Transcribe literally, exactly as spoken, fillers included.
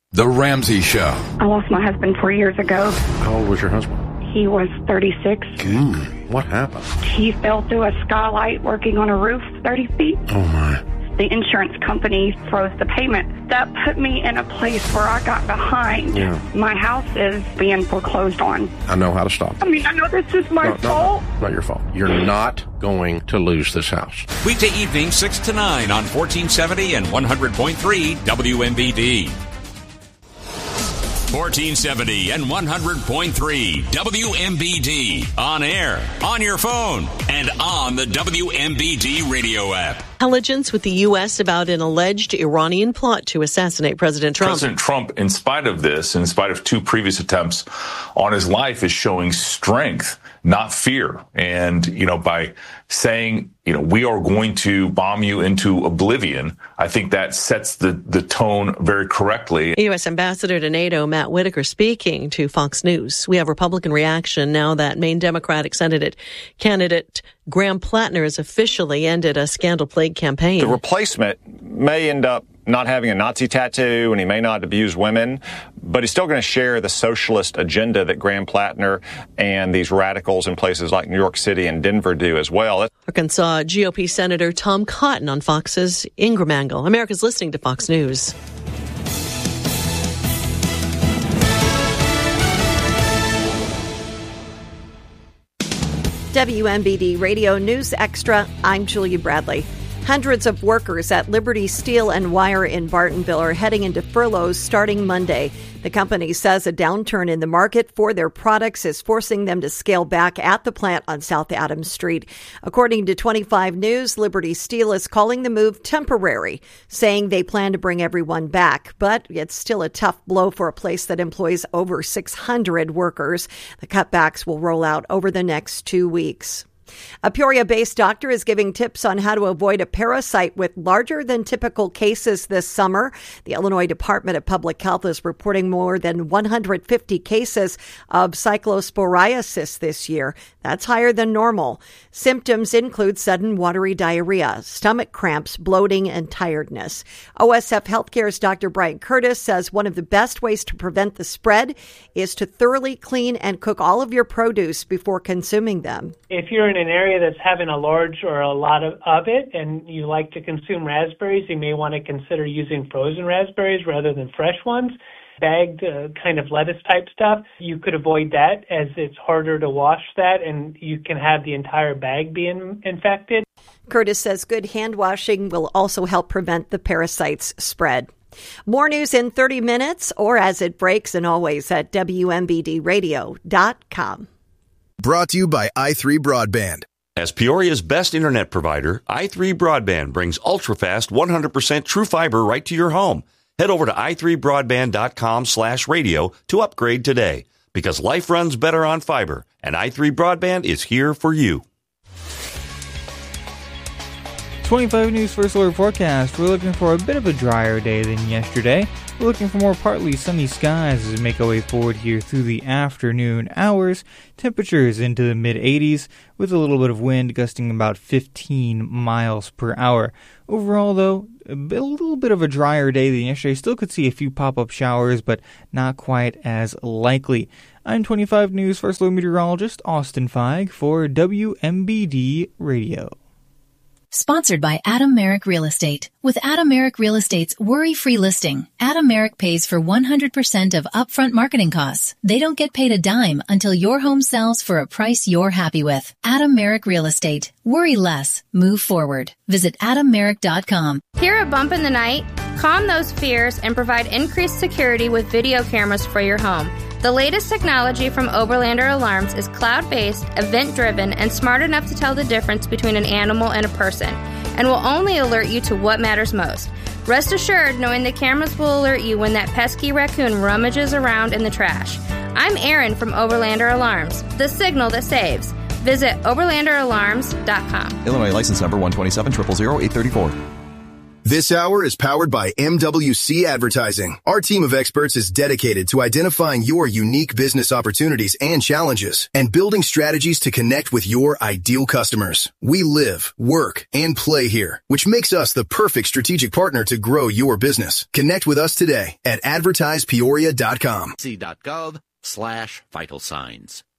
The Ramsey Show. I lost my husband four years ago. How old was your husband? He was thirty-six. Mm, what happened? He fell through a skylight working on a roof thirty feet. Oh, my. The insurance company froze the payment. That put me in a place where I got behind. Yeah. My house is being foreclosed on. I know how to stop it. I mean, I know this is my no, fault. No, no, not your fault. You're not going to lose this house. Weekday evening, six to nine on fourteen seventy and one hundred point three W M B D. fourteen seventy and one hundred point three W M B D. On air, on your phone, and on the W M B D radio app. Intelligence with the U S about an alleged Iranian plot to assassinate President Trump. President Trump, in spite of this, in spite of two previous attempts on his life, is showing strength, not fear. And, you know, by saying, you know, we are going to bomb you into oblivion, I think that sets the, the tone very correctly. U S Ambassador to NATO Matt Whitaker speaking to Fox News. We have Republican reaction now that Maine Democratic Senate candidate Graham Plattner has officially ended a scandal-plagued campaign. The replacement may end up not having a Nazi tattoo, and he may not abuse women, but he's still going to share the socialist agenda that Graham Plattner and these radicals in places like New York City and Denver do as well. Arkansas G O P Senator Tom Cotton on Fox's Ingram Angle. America's listening to Fox News. W M B D Radio News Extra, I'm Julia Bradley. Hundreds of workers at Liberty Steel and Wire in Bartonville are heading into furloughs starting Monday. The company says a downturn in the market for their products is forcing them to scale back at the plant on South Adams Street. According to twenty-five News, Liberty Steel is calling the move temporary, saying they plan to bring everyone back. But it's still a tough blow for a place that employs over six hundred workers. The cutbacks will roll out over the next two weeks. A Peoria-based doctor is giving tips on how to avoid a parasite with larger than typical cases this summer. The Illinois Department of Public Health is reporting more than one hundred fifty cases of cyclosporiasis this year. That's higher than normal. Symptoms include sudden watery diarrhea, stomach cramps, bloating, and tiredness. O S F Healthcare's Doctor Brian Curtis says one of the best ways to prevent the spread is to thoroughly clean and cook all of your produce before consuming them. If you're in an area that's having a large or a lot of, of it and you like to consume raspberries, you may want to consider using frozen raspberries rather than fresh ones. Bagged uh, kind of lettuce type stuff, you could avoid that as it's harder to wash that and you can have the entire bag being infected. Curtis says good hand washing will also help prevent the parasites spread. More news in thirty minutes or as it breaks, and always at W M B D radio dot com. Brought to you by i three Broadband. As Peoria's best internet provider, i three Broadband brings ultra-fast one hundred percent true fiber right to your home. Head over to i three broadband dot com slash radio to upgrade today, because life runs better on fiber, and i three Broadband is here for you. twenty-five News First Alert Forecast. We're looking for a bit of a drier day than yesterday. We're looking for more partly sunny skies as we make our way forward here through the afternoon hours. Temperatures into the mid eighties with a little bit of wind gusting about fifteen miles per hour. Overall, though, a, bit, a little bit of a drier day than yesterday. Still could see a few pop-up showers, but not quite as likely. I'm twenty-five News First Alert Meteorologist Austin Feig for W M B D Radio. Sponsored by Adam Merrick Real Estate. With Adam Merrick Real Estate's worry-free listing, Adam Merrick pays for one hundred percent of upfront marketing costs. They don't get paid a dime until your home sells for a price you're happy with. Adam Merrick Real Estate. Worry less. Move forward. Visit adam merrick dot com. Hear a bump in the night? Calm those fears and provide increased security with video cameras for your home. The latest technology from Oberlander Alarms is cloud-based, event-driven, and smart enough to tell the difference between an animal and a person, and will only alert you to what matters most. Rest assured knowing the cameras will alert you when that pesky raccoon rummages around in the trash. I'm Erin from Oberlander Alarms, the signal that saves. Visit oberlander alarms dot com. Illinois license number one two seven zero zero zero eight three four. This hour is powered by M W C Advertising. Our team of experts is dedicated to identifying your unique business opportunities and challenges and building strategies to connect with your ideal customers. We live, work, and play here, which makes us the perfect strategic partner to grow your business. Connect with us today at advertise peoria dot com. C.gov slash vital signs.